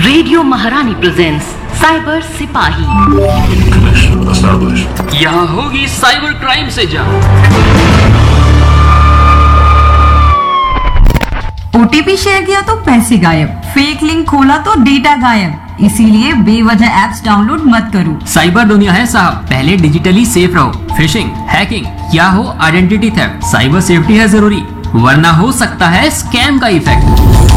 Radio महारानी presents cyber सिपाही। यहाँ होगी साइबर क्राइम से जंग। ओटीपी शेयर किया तो पैसे गायब, फेक लिंक खोला तो डेटा गायब। इसीलिए बेवजह ऐप्स डाउनलोड मत करो। साइबर दुनिया है साहब, पहले डिजिटली सेफ रहो। फिशिंग, हैकिंग या हो आइडेंटिटी थेफ्ट, साइबर सेफ्टी है जरूरी, वरना हो सकता है स्कैम का इफेक्ट।